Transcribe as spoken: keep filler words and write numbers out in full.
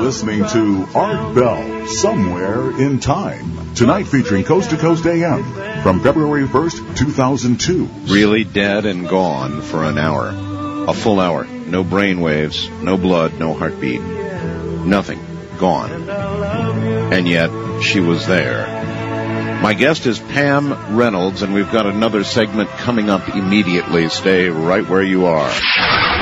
listening to Art Bell, Somewhere in Time. Tonight featuring Coast to Coast A M from February first, two thousand two. Really dead and gone for an hour. A full hour. No brain waves, no blood, no heartbeat. Nothing. Gone. And yet, she was there. My guest is Pam Reynolds, and we've got another segment coming up immediately. Stay right where you are.